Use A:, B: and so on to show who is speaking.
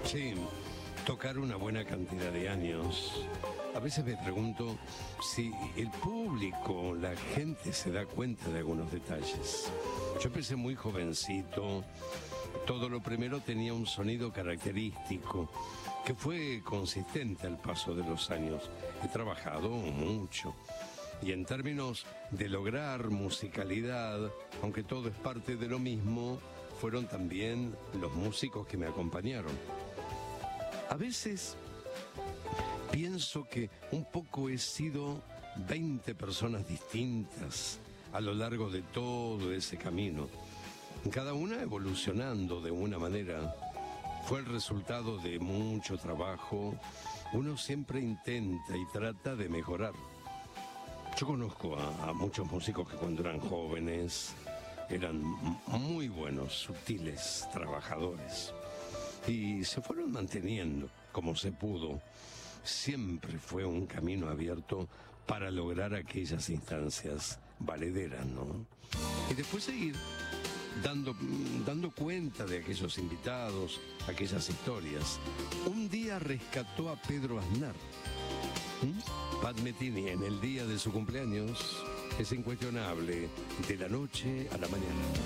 A: Sí, tocar una buena cantidad de años. A veces me pregunto si el público, la gente se da cuenta de algunos detalles. Yo empecé muy jovencito. Todo lo primero tenía un sonido característico que fue consistente al paso de los años. He trabajado mucho. Y en términos de lograr musicalidad, aunque todo es parte de lo mismo, fueron también los músicos que me acompañaron. A veces pienso que un poco he sido 20 personas distintas a lo largo de todo ese camino. Cada una evolucionando de una manera. Fue el resultado de mucho trabajo. Uno siempre intenta y trata de mejorar. Yo conozco a muchos músicos que cuando eran jóvenes eran muy buenos, sutiles, trabajadores. Y se fueron manteniendo como se pudo. Siempre fue un camino abierto para lograr aquellas instancias valederas, ¿no? Y después seguir dando cuenta de aquellos invitados, aquellas historias. Un día rescató a Pedro Aznar. Pat Metheny, en el día de su cumpleaños, es incuestionable, de la noche a la mañana.